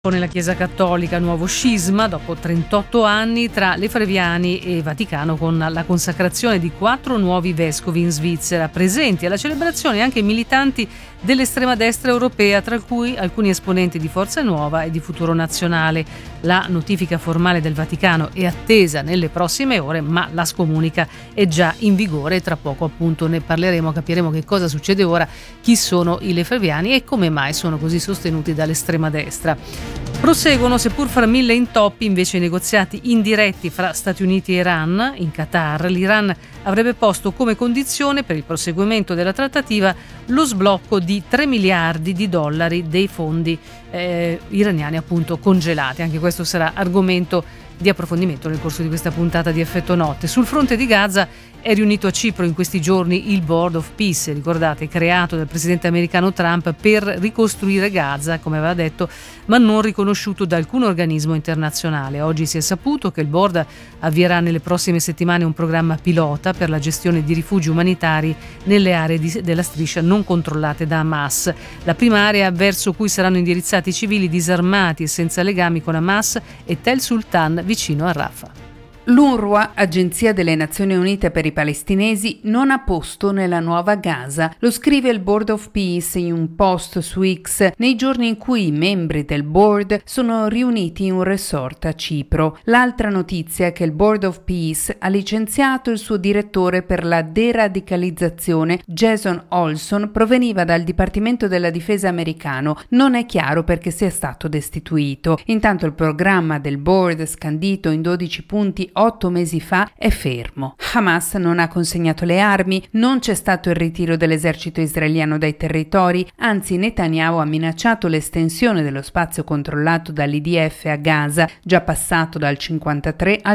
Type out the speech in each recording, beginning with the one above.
Nella Chiesa Cattolica nuovo scisma dopo 38 anni tra Lefebvriani e Vaticano, con la consacrazione di 4 nuovi vescovi in Svizzera. Presenti alla celebrazione anche militanti dell'estrema destra europea, tra cui alcuni esponenti di Forza Nuova e di Futuro Nazionale. La notifica formale del Vaticano è attesa nelle prossime ore, ma la scomunica è già in vigore. Tra poco appunto ne parleremo, capiremo che cosa succede ora, chi sono i Lefebvriani e come mai sono così sostenuti dall'estrema destra. Proseguono, seppur fra mille intoppi, invece i negoziati indiretti fra Stati Uniti e Iran. In Qatar l'Iran avrebbe posto come condizione per il proseguimento della trattativa lo sblocco di 3 miliardi di dollari dei fondi iraniani appunto congelati. Anche questo sarà argomento di approfondimento nel corso di questa puntata di Effetto Notte. Sul fronte di Gaza è riunito a Cipro in questi giorni il Board of Peace, ricordate, creato dal presidente americano Trump per ricostruire Gaza, come aveva detto, ma non riconosciuto da alcun organismo internazionale. Oggi si è saputo che il board avvierà nelle prossime settimane un programma pilota per la gestione di rifugi umanitari nelle aree della striscia non controllate da Hamas. La prima area verso cui saranno indirizzati i civili disarmati e senza legami con Hamas è Tel Sultan, vicino a Rafah. L'UNRWA, Agenzia delle Nazioni Unite per i Palestinesi, non ha posto nella nuova Gaza. Lo scrive il Board of Peace in un post su X nei giorni in cui i membri del board sono riuniti in un resort a Cipro. L'altra notizia è che il Board of Peace ha licenziato il suo direttore per la deradicalizzazione. Jason Olson proveniva dal Dipartimento della Difesa americano. Non è chiaro perché sia stato destituito. Intanto il programma del board, scandito in 12 punti 8 mesi fa, è fermo. Hamas non ha consegnato le armi, non c'è stato il ritiro dell'esercito israeliano dai territori, anzi Netanyahu ha minacciato l'estensione dello spazio controllato dall'IDF a Gaza, già passato dal 53 al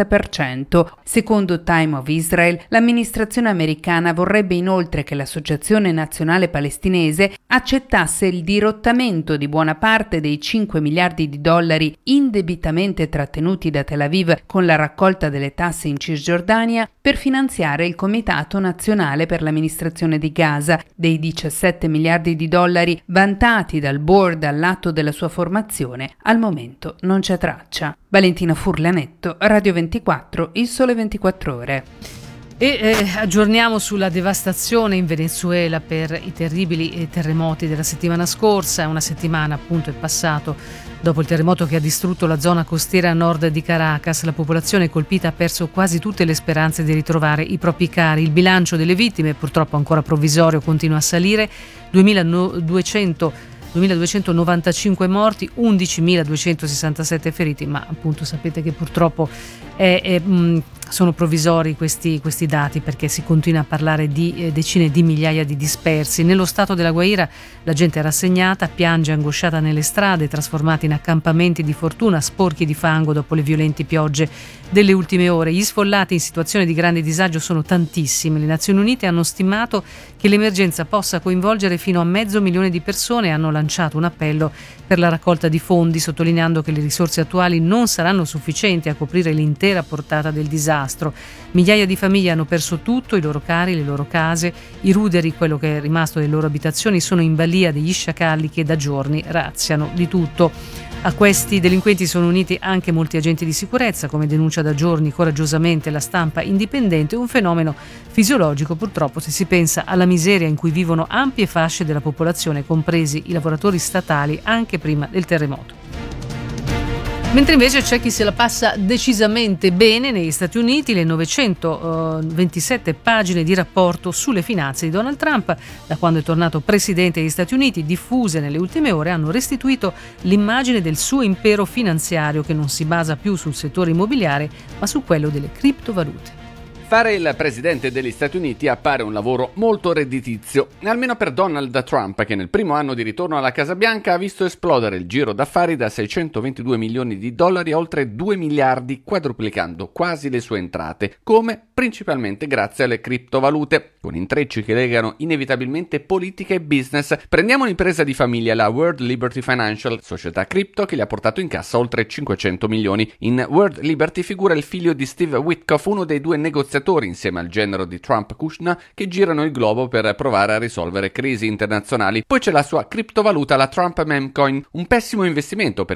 60%. Secondo Time of Israel, l'amministrazione americana vorrebbe inoltre che l'Associazione Nazionale Palestinese accettasse il dirottamento di buona parte dei 5 miliardi di dollari indebitamente trattenuti da Tel Aviv con la raccolta delle tasse in Cisgiordania per finanziare il Comitato Nazionale per l'amministrazione di Gaza. Dei 17 miliardi di dollari vantati dal board all'atto della sua formazione, al momento non c'è traccia. Valentina Furlanetto, Radio 24, Il Sole 24 Ore. Aggiorniamo sulla devastazione in Venezuela per i terribili terremoti della settimana scorsa. Una settimana appunto è passato dopo il terremoto che ha distrutto la zona costiera a nord di Caracas. La popolazione colpita ha perso quasi tutte le speranze di ritrovare i propri cari. Il bilancio delle vittime, purtroppo ancora provvisorio, continua a salire: 2.295 morti, 11.267 feriti, ma appunto sapete che purtroppo sono provvisori questi dati, perché si continua a parlare di decine di migliaia di dispersi. Nello stato della Guaira la gente è rassegnata, piange angosciata nelle strade, trasformate in accampamenti di fortuna sporchi di fango dopo le violenti piogge delle ultime ore. Gli sfollati in situazione di grande disagio sono tantissimi. Le Nazioni Unite hanno stimato che l'emergenza possa coinvolgere fino a 500.000 di persone e hanno lanciato un appello per la raccolta di fondi, sottolineando che le risorse attuali non saranno sufficienti a coprire l'intera portata del disastro. Migliaia di famiglie hanno perso tutto, i loro cari, le loro case. I ruderi, quello che è rimasto delle loro abitazioni, sono in balia degli sciacalli che da giorni razziano di tutto. A questi delinquenti sono uniti anche molti agenti di sicurezza, come denuncia da giorni coraggiosamente la stampa indipendente, un fenomeno fisiologico purtroppo se si pensa alla miseria in cui vivono ampie fasce della popolazione, compresi i lavoratori statali, anche prima del terremoto. Mentre invece c'è chi se la passa decisamente bene negli Stati Uniti. Le 927 pagine di rapporto sulle finanze di Donald Trump, da quando è tornato presidente degli Stati Uniti, diffuse nelle ultime ore, hanno restituito l'immagine del suo impero finanziario, che non si basa più sul settore immobiliare, ma su quello delle criptovalute. Fare il presidente degli Stati Uniti appare un lavoro molto redditizio, almeno per Donald Trump, che nel primo anno di ritorno alla Casa Bianca ha visto esplodere il giro d'affari da 622 milioni di dollari a oltre 2 miliardi, quadruplicando quasi le sue entrate, come principalmente grazie alle criptovalute, con intrecci che legano inevitabilmente politica e business. Prendiamo un'impresa di famiglia, la World Liberty Financial, società cripto che gli ha portato in cassa oltre 500 milioni. In World Liberty figura il figlio di Steve Witkoff, uno dei due negoziatori negoziatori insieme al genero di Trump Kushner che girano il globo per provare a risolvere crisi internazionali. Poi c'è la sua criptovaluta, la Trump Memcoin, un pessimo investimento